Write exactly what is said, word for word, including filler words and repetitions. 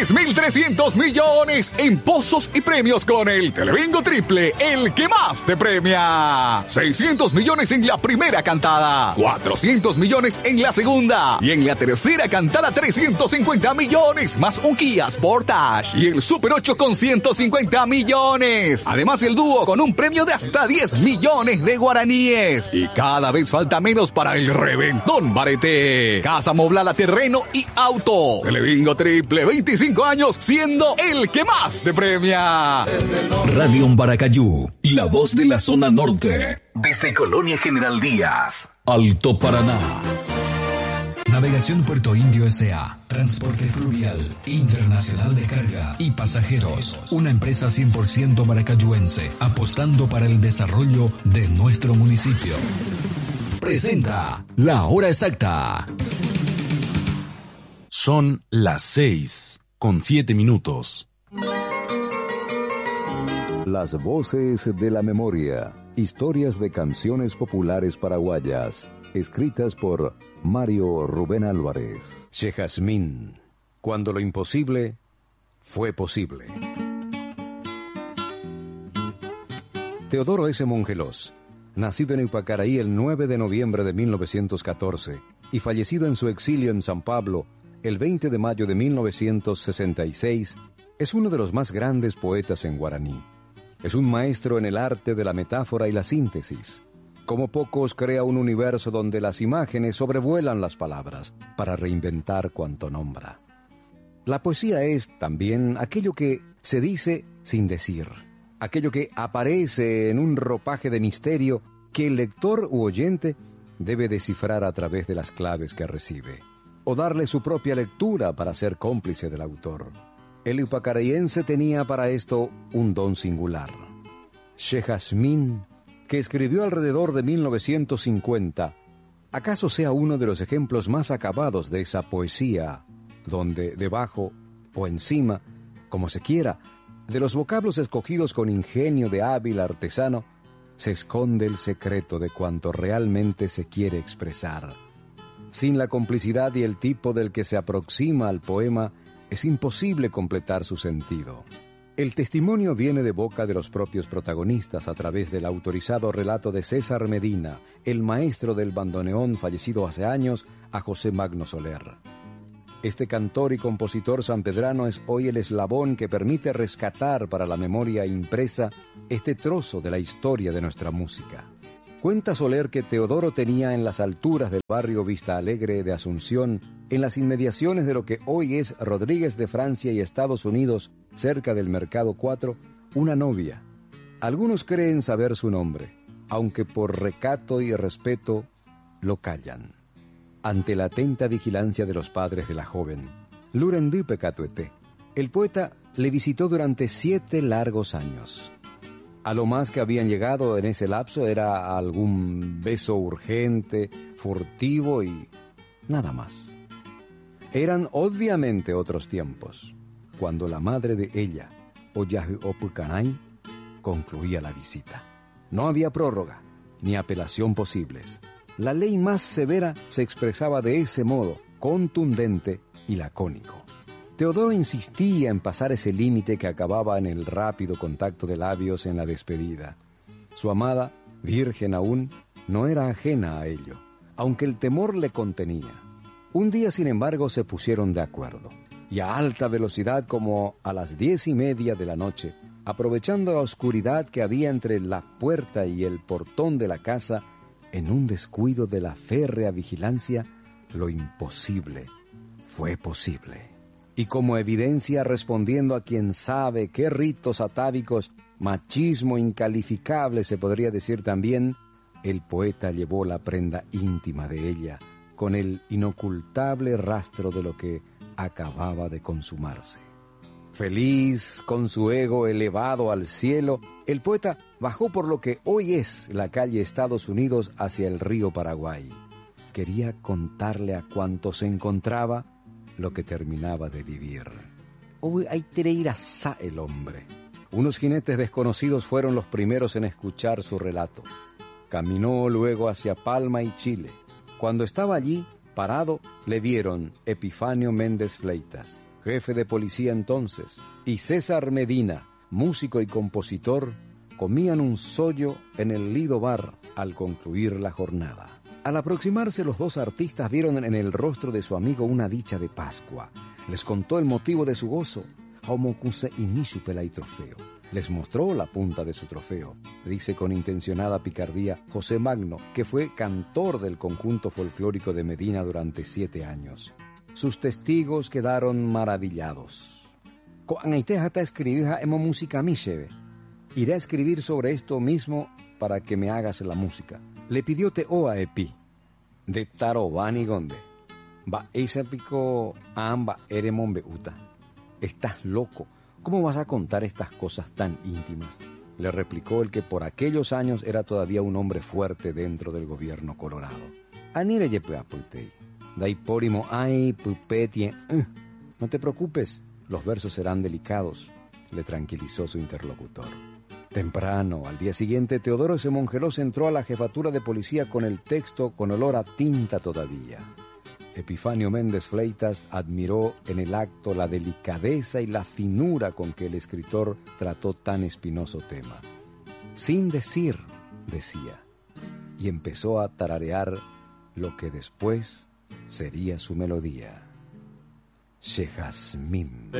tres mil trescientos millones en pozos y premios con el Telebingo Triple, el que más te premia. seiscientos millones en la primera cantada, cuatrocientos millones en la segunda y en la tercera cantada trescientos cincuenta millones más un Kia Sportage y el Super ocho con ciento cincuenta millones. Además el dúo con un premio de hasta diez millones de guaraníes. Y cada vez falta menos para el reventón Barete. Casa amoblada, terreno y auto. Telebingo Triple, veinticinco años siendo el que más te premia. Radio Baracayú, la voz de la zona norte. Desde Colonia General Díaz, Alto Paraná. Navegación Puerto Indio S A. Transporte fluvial, internacional de carga y pasajeros. Una empresa cien por ciento maracayuense, apostando para el desarrollo de nuestro municipio. Presenta la hora exacta. Son las seis con siete minutos. Las voces de la memoria. Historias de canciones populares paraguayas. Escritas por Mario Rubén Álvarez. Chejazmín. Cuando lo imposible fue posible. Teodoro S. Mongelós, nacido en Ipacaraí el nueve de noviembre de mil novecientos catorce y fallecido en su exilio en San Pablo el veinte de mayo de mil novecientos sesenta y seis, es uno de los más grandes poetas en guaraní. Es un maestro en el arte de la metáfora y la síntesis. Como pocos, crea un universo donde las imágenes sobrevuelan las palabras para reinventar cuanto nombra. La poesía es también aquello que se dice sin decir, aquello que aparece en un ropaje de misterio que el lector u oyente debe descifrar a través de las claves que recibe, o darle su propia lectura para ser cómplice del autor. El ipacarayense tenía para esto un don singular. Chejazmín, que escribió alrededor de mil novecientos cincuenta, acaso sea uno de los ejemplos más acabados de esa poesía, donde debajo o encima, como se quiera, de los vocablos escogidos con ingenio de hábil artesano, se esconde el secreto de cuanto realmente se quiere expresar. Sin la complicidad y el tipo del que se aproxima al poema, es imposible completar su sentido. El testimonio viene de boca de los propios protagonistas a través del autorizado relato de César Medina, el maestro del bandoneón fallecido hace años, a José Magno Soler. Este cantor y compositor sanpedrano es hoy el eslabón que permite rescatar para la memoria impresa este trozo de la historia de nuestra música. Cuenta Soler que Teodoro tenía en las alturas del barrio Vista Alegre de Asunción, en las inmediaciones de lo que hoy es Rodríguez de Francia y Estados Unidos, cerca del Mercado cuatro, una novia. Algunos creen saber su nombre, aunque por recato y respeto lo callan. Ante la atenta vigilancia de los padres de la joven, Lurendi Pecatuete, el poeta le visitó durante siete largos años. A lo más que habían llegado en ese lapso era algún beso urgente, furtivo y nada más. Eran obviamente otros tiempos, cuando la madre de ella, Oyaje Opucanay, concluía la visita. No había prórroga ni apelación posibles. La ley más severa se expresaba de ese modo, contundente y lacónico. Teodoro insistía en pasar ese límite que acababa en el rápido contacto de labios en la despedida. Su amada, virgen aún, no era ajena a ello, aunque el temor le contenía. Un día, sin embargo, se pusieron de acuerdo, y a alta velocidad, como a las diez y media de la noche, aprovechando la oscuridad que había entre la puerta y el portón de la casa, en un descuido de la férrea vigilancia, lo imposible fue posible. Y como evidencia, respondiendo a quien sabe qué ritos atávicos, machismo incalificable se podría decir también, el poeta llevó la prenda íntima de ella, con el inocultable rastro de lo que acababa de consumarse. Feliz, con su ego elevado al cielo, el poeta bajó por lo que hoy es la calle Estados Unidos hacia el río Paraguay. Quería contarle a cuanto se encontraba lo que terminaba de vivir. Hoy hay treirasá el hombre. Unos jinetes desconocidos fueron los primeros en escuchar su relato. Caminó luego hacia Palma y Chile. Cuando estaba allí, parado, le vieron Epifanio Méndez Fleitas, jefe de policía entonces, y César Medina, músico y compositor, comían un sollo en el Lido Bar al concluir la jornada. Al aproximarse, los dos artistas vieron en el rostro de su amigo una dicha de Pascua. Les contó el motivo de su gozo. Trofeo. Les mostró la punta de su trofeo, dice con intencionada picardía José Magno, que fue cantor del conjunto folclórico de Medina durante siete años. Sus testigos quedaron maravillados. Música Iré a escribir sobre esto mismo para que me hagas la música. Le pidió Teo a Epi. De Taro Bani Gonde. Va esa pico amba eremon beuta. Estás loco. ¿Cómo vas a contar estas cosas tan íntimas? Le replicó el que por aquellos años era todavía un hombre fuerte dentro del gobierno colorado. Anire yepeapultei. Daipórimo ay pupetie. No te preocupes, los versos serán delicados, le tranquilizó su interlocutor. Temprano, al día siguiente, Teodoro S. Mongelos entró a la jefatura de policía con el texto con olor a tinta todavía. Epifanio Méndez Fleitas admiró en el acto la delicadeza y la finura con que el escritor trató tan espinoso tema. Sin decir, decía, y empezó a tararear lo que después sería su melodía. Shehasmim.